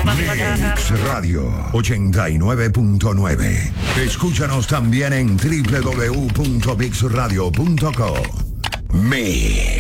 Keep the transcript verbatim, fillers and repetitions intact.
Mix Radio ochenta y nueve punto nueve. Escúchanos también en doble u doble u doble u punto mix radio punto co. Mix.